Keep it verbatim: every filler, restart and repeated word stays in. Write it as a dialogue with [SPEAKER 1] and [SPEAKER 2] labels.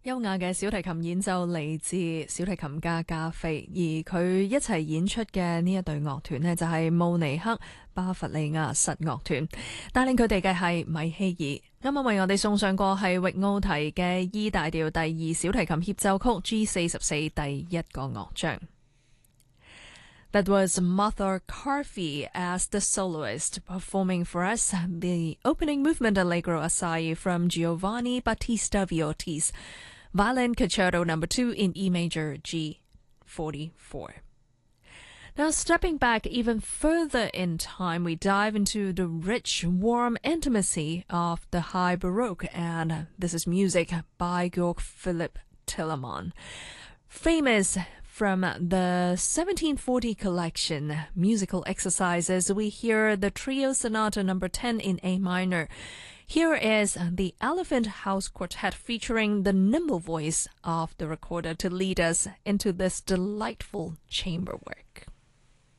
[SPEAKER 1] 優雅嘅小提琴演奏嚟自小提琴家加菲，而佢一齊演出嘅呢一隊樂團呢，就係慕尼黑巴伐利亞實樂團，帶領佢哋嘅係米希爾。啱啱為我哋送上過係域奧提嘅 E 大調第二小提琴協奏曲 G 四十四第一個樂章。That was Martha Carfi as the soloist performing for us the opening movement Allegro Assai from Giovanni Battista Viotti's Violin Concerto Number two in E major G forty-four. Now, stepping back even further in time, we dive into the rich, warm intimacy of the High Baroque, and this is music by Georg Philipp Telemann. Famous from the seventeen forty collection, Musical Exercises, we hear the Trio Sonata number ten in A minor. Here is the Elephant House Quartet featuring the nimble voice of the recorder to lead us into this delightful chamber work.